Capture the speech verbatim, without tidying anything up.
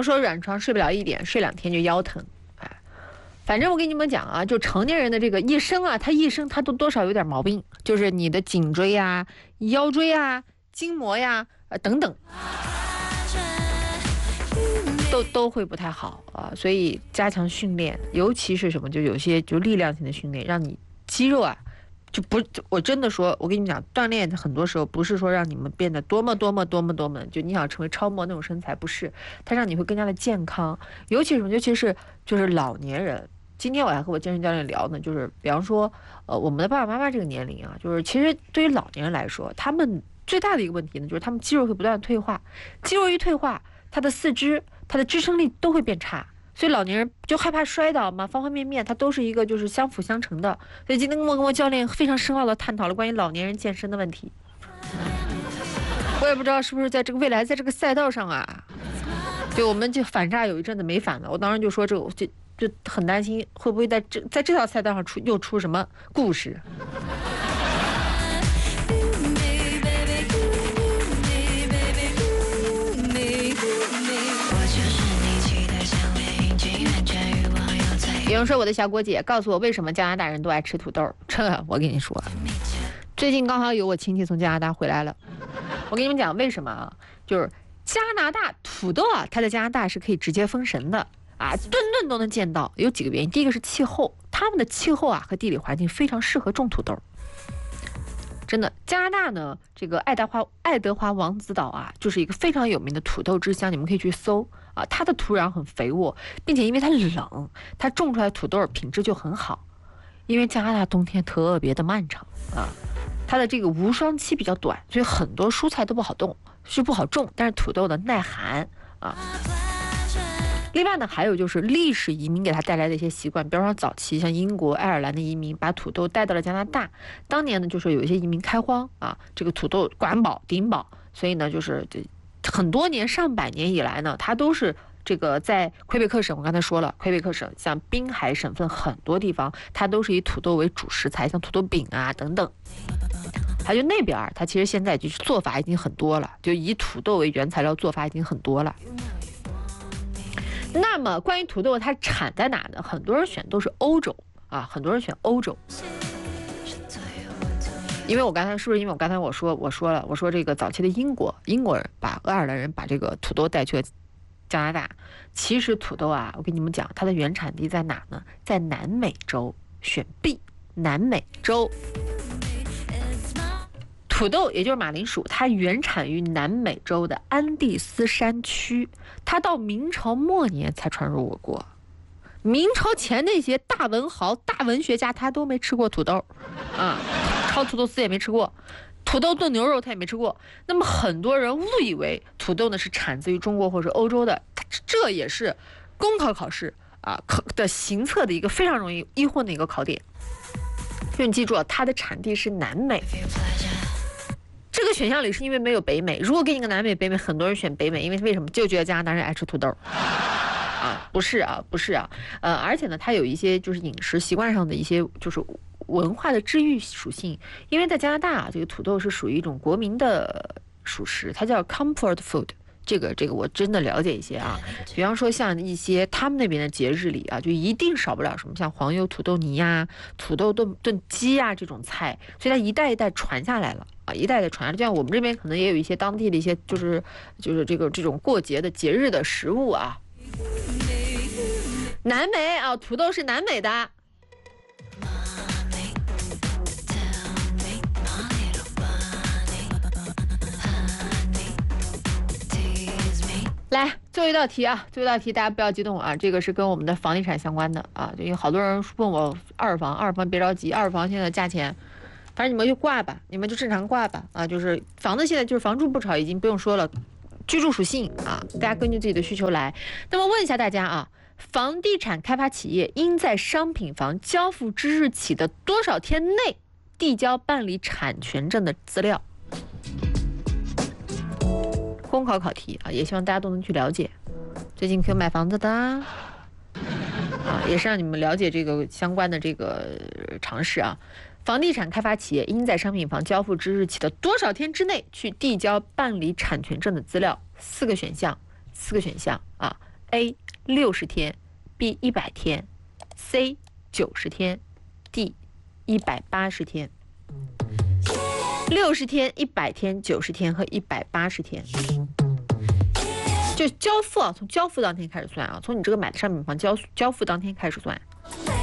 如说软床睡不了一点，睡两天就腰疼。哎，反正我跟你们讲啊，就成年人的这个一生啊，他一生他都多少有点毛病，就是你的颈椎啊、腰椎啊、筋膜呀、呃、等等。都都会不太好啊，所以加强训练，尤其是什么，就有些就力量性的训练，让你肌肉啊，就不，我真的说，我跟你们讲，锻炼很多时候不是说让你们变得多么多么多么多么，就你想成为超模那种身材，不是，它让你会更加的健康，尤其是什么，尤其是就是老年人。今天我还和我健身教练聊呢，就是比方说，呃，我们的爸爸妈妈这个年龄啊，就是其实对于老年人来说，他们最大的一个问题呢，就是他们肌肉会不断退化，肌肉一退化，他的四肢。他的支撑力都会变差，所以老年人就害怕摔倒嘛，方方面面它都是一个就是相辅相成的。所以今天我跟我教练非常深奥的探讨了关于老年人健身的问题。我也不知道是不是在这个未来在这个赛道上啊，就我们就反诈有一阵子没反了。我当时就说这个就就很担心会不会在这在这条赛道上出又出什么故事。有人说我的小果姐告诉我为什么加拿大人都爱吃土豆，这我跟你说，最近刚好有我亲戚从加拿大回来了，我跟你们讲为什么啊？就是加拿大土豆啊，它在加拿大是可以直接封神的啊，顿顿都能见到。有几个原因，第一个是气候，他们的气候啊和地理环境非常适合种土豆。真的，加拿大呢，这个爱德华爱德华王子岛啊，就是一个非常有名的土豆之乡，你们可以去搜。啊，它的土壤很肥沃，并且因为它冷，它种出来的土豆品质就很好。因为加拿大冬天特别的漫长啊，它的这个无霜期比较短，所以很多蔬菜都不好动，是不好种。但是土豆的耐寒啊。另外呢，还有就是历史移民给它带来的一些习惯，比方说早期像英国、爱尔兰的移民把土豆带到了加拿大。当年呢，就是有一些移民开荒啊，这个土豆管饱顶饱，所以呢，就是这。很多年上百年以来呢，它都是这个在魁北克省，我刚才说了，魁北克省像滨海省份很多地方，它都是以土豆为主食材，像土豆饼啊等等。还有那边它其实现在就是做法已经很多了，就以土豆为原材料做法已经很多了。那么关于土豆它产在哪呢？很多人选都是欧洲啊，很多人选欧洲。因为我刚才是不是因为我刚才我说我说了我说这个早期的英国英国人把爱尔兰人把这个土豆带去了加拿大，其实土豆啊，我跟你们讲，它的原产地在哪呢？在南美洲，选 B， 南美洲。土豆也就是马铃薯，它原产于南美洲的安第斯山区，它到明朝末年才传入我国。明朝前那些大文豪、大文学家，他都没吃过土豆，啊，炒土豆丝也没吃过，土豆炖牛肉他也没吃过。那么很多人误以为土豆呢是产自于中国或者欧洲的，这也是公考考试啊考的行测的一个非常容易疑惑的一个考点。就你记住，它的产地是南美。这个选项里是因为没有北美，如果给你个南美、北美，很多人选北美，因为为什么？就觉得加拿大人爱吃土豆。啊，不是啊，不是啊，呃，而且呢，它有一些就是饮食习惯上的一些就是文化的治愈属性，因为在加拿大啊，这个土豆是属于一种国民的属食，它叫 comfort food。这个这个我真的了解一些啊，比方说像一些他们那边的节日里啊，就一定少不了什么像黄油土豆泥呀、土豆炖炖鸡呀这种菜，所以它一代一代传下来了啊，一代一代传下来。就像我们这边可能也有一些当地的一些就是就是这个这种过节的节日的食物啊。南美啊，土豆是南美的。来，最后一道题啊，最后一道题大家不要激动啊，这个是跟我们的房地产相关的啊，因为好多人问我二房，二房别着急，二房现在价钱，反正你们就挂吧，你们就正常挂吧啊，就是房子现在就是房住不炒，已经不用说了，居住属性啊，大家根据自己的需求来。那么问一下大家啊，房地产开发企业应在商品房交付之日起的多少天内递交办理产权证的资料？公考考题啊，也希望大家都能去了解。最近可有买房子的啊，也是让你们了解这个相关的这个常识啊。房地产开发企业应在商品房交付之日起的多少天之内去递交办理产权证的资料？四个选项，四个选项啊。 A 六十天 ，B 一百天 ，C 九十天 ，D 一百八十天。六十天、一百天、九十天和一百八十天，就交付啊，从交付当天开始算啊，从你这个买的商品房交交付当天开始算。